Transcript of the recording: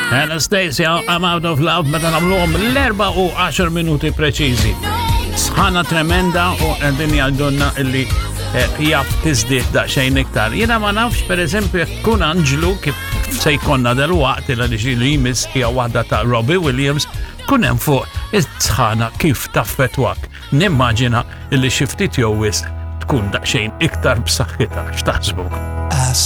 Anastasia, I'm out of love, meta nagħmluhom l-4 u 10 minuti preċiżi. Sħana tremenda u għedin jgħaldunna illi jaf tizdiet daqsxejn iktar. Jiena ma nafx pereżempju jekk kun Anġlu kif se jkollna dal-waqt li jmiss hija waħda ta' Robbie Williams, kun hemm fuq is-sħana kif taffetwak. Nimmaġina illi xi ftit jew wisq tkun daqsxejn iktar b'saħħitha x'taħsbu.